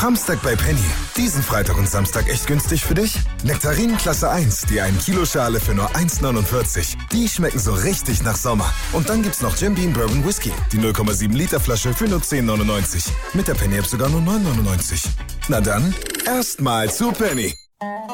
Framstag bei Penny. Diesen Freitag und Samstag echt günstig für dich? Nektarinen Klasse 1, die 1 Kilo Schale für nur 1,49. Die schmecken so richtig nach Sommer. Und dann gibt's noch Jim Beam Bourbon Whisky. Die 0,7 Liter Flasche für nur 10,99. Mit der Penny-App sogar nur 9,99. Na dann, erstmal zu Penny.